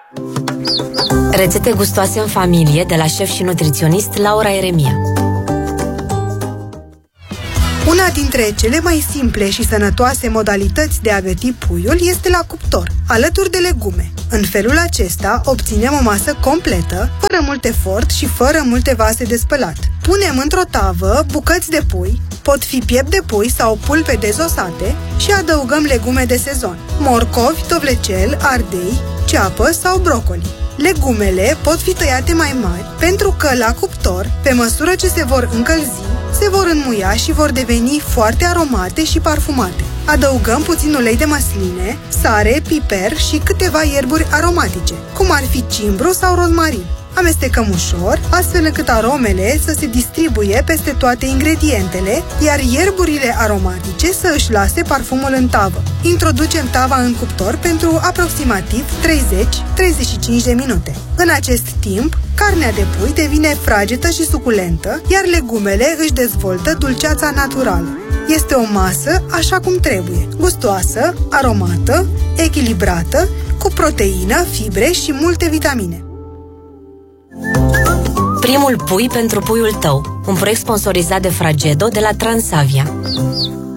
Rețete gustoase în familie de la șef și nutriționist Laura Eremia. Una dintre cele mai simple și sănătoase modalități de a găti puiul este la cuptor, alături de legume. În felul acesta obținem o masă completă, fără mult efort și fără multe vase de spălat. Punem într-o tavă bucăți de pui, pot fi piept de pui sau pulpe dezosate și adăugăm legume de sezon, morcovi, tovlecel, ardei, ceapă sau brocoli. Legumele pot fi tăiate mai mari pentru că la cuptor, pe măsură ce se vor încălzi, se vor înmuia și vor deveni foarte aromate și parfumate. Adăugăm puțin ulei de măsline, sare, piper și câteva ierburi aromatice, cum ar fi cimbru sau rozmarin. Amestecăm ușor, astfel încât aromele să se distribuie peste toate ingredientele, iar ierburile aromatice să își lase parfumul în tavă. Introducem tava în cuptor pentru aproximativ 30-35 de minute. În acest timp, carnea de pui devine fragedă și suculentă, iar legumele își dezvoltă dulceața naturală. Este o masă așa cum trebuie, gustoasă, aromată, echilibrată, cu proteină, fibre și multe vitamine. Primul pui pentru puiul tău, un proiect sponsorizat de Fragedo de la Transavia.